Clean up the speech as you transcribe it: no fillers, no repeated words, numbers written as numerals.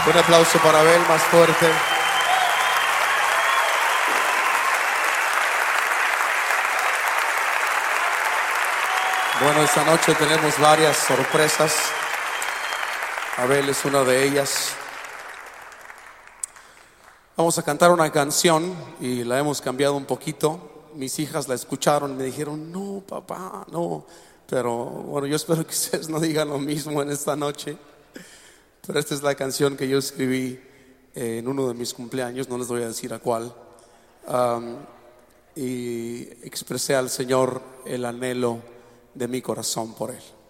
Un aplauso para Abel más fuerte. Bueno, esta noche tenemos varias sorpresas. Abel es una de ellas. Vamos a cantar una canción y la hemos cambiado un poquito. Mis hijas la escucharon y me dijeron, no, papá, no. Pero bueno, yo espero que ustedes no digan lo mismo en esta noche. Pero esta es la canción que yo escribí en uno de mis cumpleaños, no les voy a decir a cuál. Y expresé al Señor el anhelo de mi corazón por Él.